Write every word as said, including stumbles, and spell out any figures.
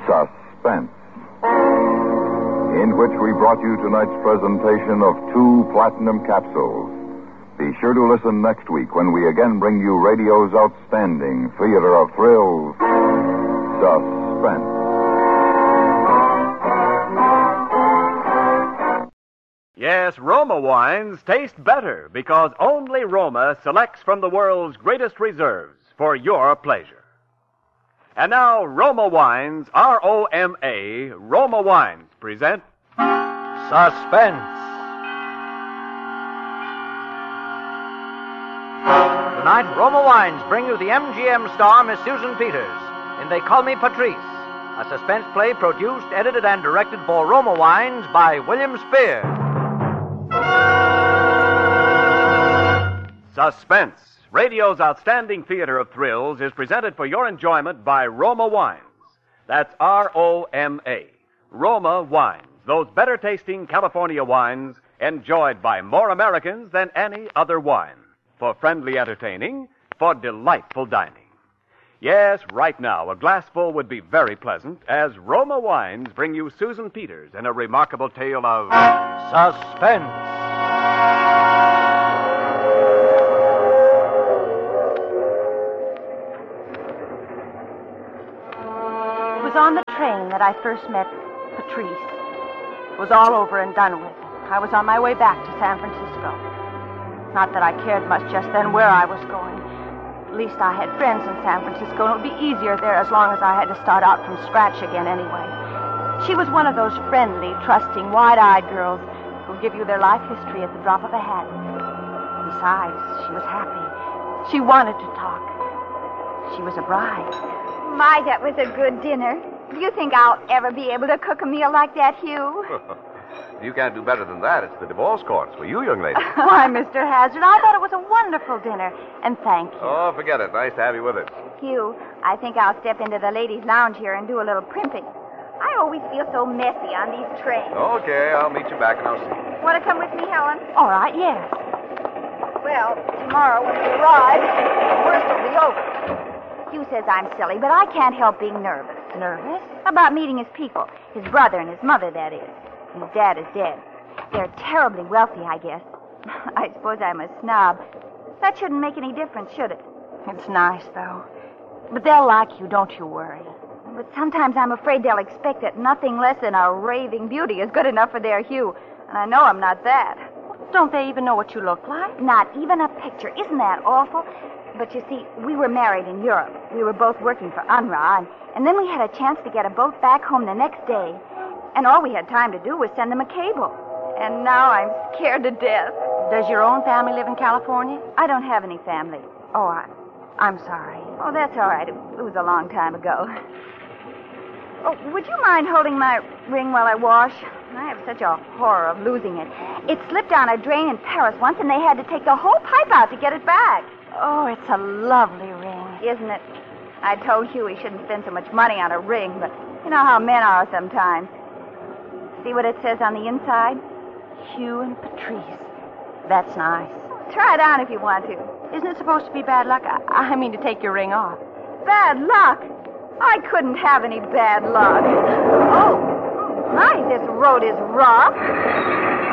Suspense, in which we brought you tonight's presentation of Two Platinum Capsules. Be sure to listen next week when we again bring you radio's outstanding theater of thrills, Suspense. Yes, Roma wines taste better because only Roma selects from the world's greatest reserves for your pleasure. And now, Roma Wines, R O M A, Roma Wines present Suspense. Tonight, Roma Wines bring you the M G M star, Miss Susan Peters, in They Call Me Patrice, a suspense play produced, edited, and directed for Roma Wines by William Spear. Suspense, radio's outstanding theater of thrills, is presented for your enjoyment by Roma Wines. That's R O M A, Roma Wines, those better-tasting California wines enjoyed by more Americans than any other wine. For friendly entertaining, for delightful dining. Yes, right now, a glassful would be very pleasant as Roma Wines bring you Susan Peters in a remarkable tale of Suspense. It was on the train that I first met Patrice. It was all over and done with. I was on my way back to San Francisco. Not that I cared much just then where I was going. At least I had friends in San Francisco, and it would be easier there as long as I had to start out from scratch again anyway. She was one of those friendly, trusting, wide-eyed girls who give you their life history at the drop of a hat. Besides, she was happy. She wanted to talk. She was a bride. My, that was a good dinner. Do you think I'll ever be able to cook a meal like that, Hugh? You can't do better than that. It's the divorce courts for you, young lady. Why, Mister Hazard, I thought it was a wonderful dinner. And thank you. Oh, forget it. Nice to have you with us. Hugh, I think I'll step into the ladies' lounge here and do a little primping. I always feel so messy on these trains. Okay, I'll meet you back and I'll see you. Want to come with me, Helen? All right, yes. Well, tomorrow when we arrive, the worst will be over. Hugh says I'm silly, but I can't help being nervous. Nervous? About meeting his people. His brother and his mother, that is. His dad is dead. They're terribly wealthy, I guess. I suppose I'm a snob. That shouldn't make any difference, should it? It's nice, though. But they'll like you, don't you worry. But sometimes I'm afraid they'll expect that nothing less than a raving beauty is good enough for their Hugh. And I know I'm not that. Don't they even know what you look like? Not even a picture. Isn't that awful? But you see, we were married in Europe. We were both working for U N R W A, and, and then we had a chance to get a boat back home the next day. And all we had time to do was send them a cable. And now I'm scared to death. Does your own family live in California? I don't have any family. Oh, I, I'm sorry. Oh, that's all right. It, it was a long time ago. Oh, would you mind holding my ring while I wash? I have such a horror of losing it. It slipped down a drain in Paris once, and they had to take the whole pipe out to get it back. Oh, it's a lovely ring. Isn't it? I told Hugh he shouldn't spend so much money on a ring, but you know how men are sometimes. See what it says on the inside? Hugh and Patrice. That's nice. Try it on if you want to. Isn't it supposed to be bad luck? I, I mean to take your ring off. Bad luck? I couldn't have any bad luck. Oh, my, this road is rough.